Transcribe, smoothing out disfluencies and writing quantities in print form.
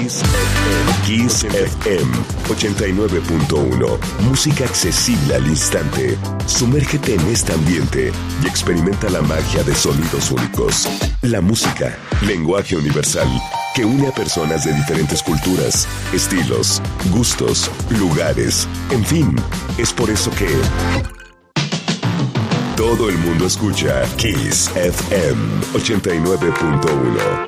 Kiss FM 89.1. Música accesible al instante. Sumérgete en este ambiente y experimenta la magia de sonidos únicos. La música, lenguaje universal, que une a personas de diferentes culturas, estilos, gustos, lugares, en fin, es por eso que todo el mundo escucha Kiss FM 89.1.